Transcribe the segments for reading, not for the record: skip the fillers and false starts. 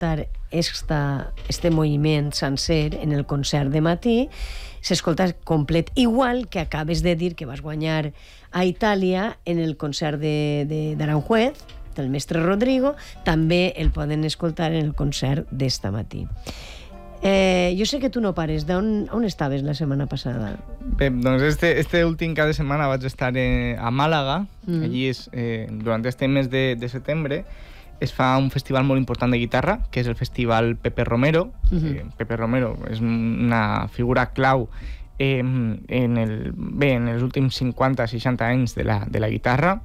escoltar este moviment sencer en el concert de matí, s'escolta complet, igual que acabes de dir que vas guanyar a Itàlia en el concert d'Aranjuez, del mestre Rodrigo, també el poden escoltar en el concert d'esta matí. Jo sé que tu no pares. On estaves la setmana passada? Bé, doncs este últim cap de setmana vaig estar a Màlaga. Allí durant este mes de setembre es fa un festival molt important de guitarra, que és el festival Pepe Romero. Pepe Romero és una figura clau en els últims 50-60 anys de la guitarra.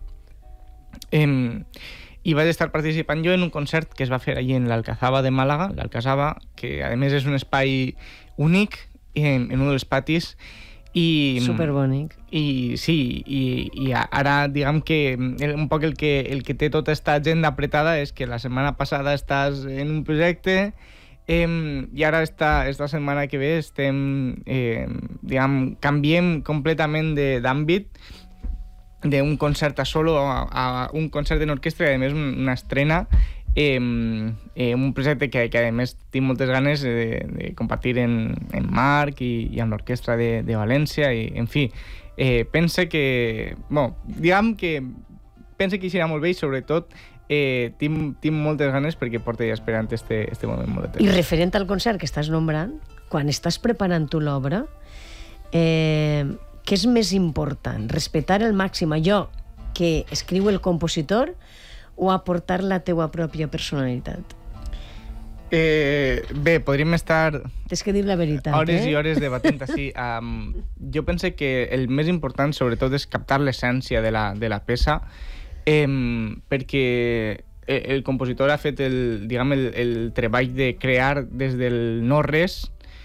I vaig estar participant jo en un concert que es va fer allí en l'Alcazaba de Màlaga, l'Alcazaba, que a més és un espai únic en un dels patis. Superbonic. I sí, i ara diguem que un poc el que té tota aquesta agenda apretada és que la setmana passada estàs en un projecte i ara esta setmana que ve canviem completament d'àmbit, d'un concert a solo a un concert en orquestra i a més una estrena, un projecte que a més tinc moltes ganes de compartir en Marc i amb l'orquestra de València i en fi, pense que serà molt bé i sobretot tinc moltes ganes perquè porto ja esperant este moment molt de temps. I referent al concert que estàs nombrant, quan estàs preparant tu l'obra, què és més important? Respectar al màxim allò que escriu el compositor o aportar la teua pròpia personalitat? Bé, podríem estar... Tens que dir la veritat, hores i hores debatint així. Jo penso que el més important, sobretot, és captar l'essència de la peça, perquè el compositor ha fet el treball de crear des del no-res,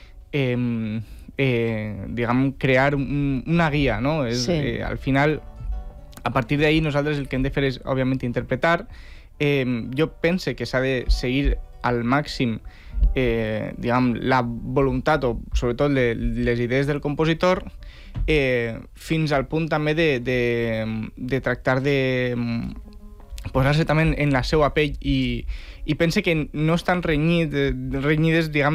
crear una guia, no? Sí. Al final, a partir d'ahí, nosaltres el que hem de fer és, òbviament, interpretar. Jo pense que s'ha de seguir al màxim la voluntat o, sobretot, les idees del compositor, fins al punt també de tractar de posar-se també en la seva pell i pense que no estan renyides, diguem,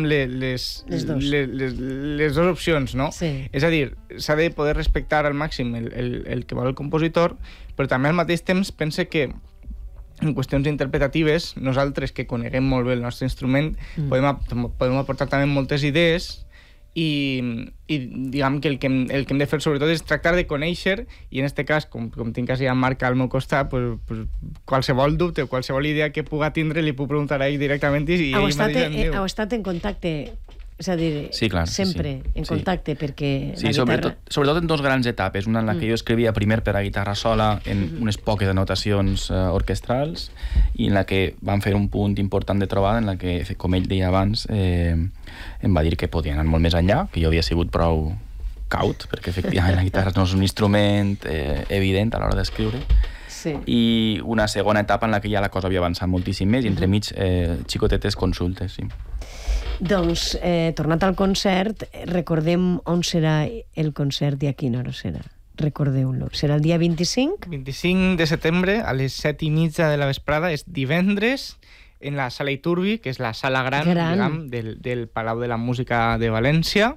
les dues opcions, no? Sí. És a dir, s'ha de poder respectar al màxim el que vol el compositor, però també al mateix temps pense que en qüestions interpretatives, nosaltres que coneguem molt bé el nostre instrument, podem aportar també moltes idees i diguem que el que hem de fer sobretot és tractar de conèixer i en aquest cas, com tinc quasi a Marc al meu costat, qualsevol dubte o qualsevol idea que puga tindre li puc preguntar a ell directament i ell mateix em diu. Heu estat en contacte, és a dir, sí, clar, sempre en contacte, perquè sí, la guitarra... sobretot en dos grans etapes, una en la que jo escrivia primer per a guitarra sola en unes poques anotacions orquestrals i en la que vam fer un punt important de trobada en la que, com ell deia abans, em va dir que podia anar molt més enllà, que jo havia sigut prou caut, perquè efectivament la guitarra no és un instrument evident a l'hora d'escriure. Sí. I una segona etapa en la que ja la cosa havia avançat moltíssim més i entremig xicotetes consultes, sí. Doncs, tornat al concert, recordem on serà el concert i a quina hora serà. Recordeu-lo. Serà el dia 25? 25 de setembre, a les 7:30 de la vesprada, és divendres, en la Sala Iturbi, que és la sala gran. Diguem, del Palau de la Música de València.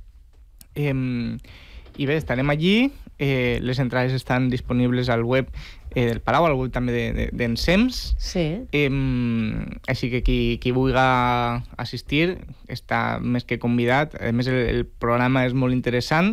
I bé, estarem allí. Les entrades estan disponibles al web del Palau, al web també d'Ensems. Sí. Així que qui vulgui assistir està més que convidat. A més, el programa és molt interessant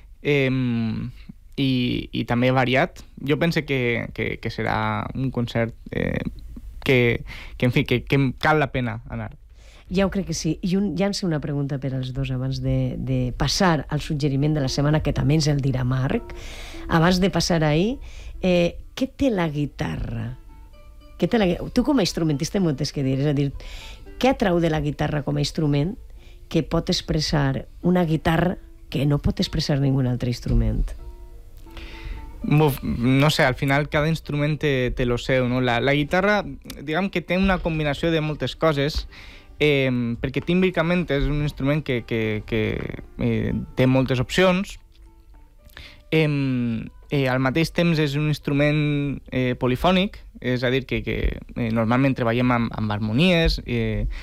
i també variat. Jo penso que serà un concert que cal la pena anar. Ja ho crec que sí. I llanço una pregunta per als dos abans de passar al suggeriment de la setmana, que també ens el dirà Marc. Abans de passar ahir, què té la guitarra? Tu com a instrumentista m'ho tens que dir. És a dir, què atrau de la guitarra com a instrument que pot expressar una guitarra que no pot expressar ningú altre instrument? No sé, al final cada instrument té lo seu, no? La guitarra, diguem que té una combinació de moltes coses, perquè tímbricament és un instrument que té moltes opcions, al mateix temps és un instrument polifònic, és a dir, que normalment treballem amb harmonies,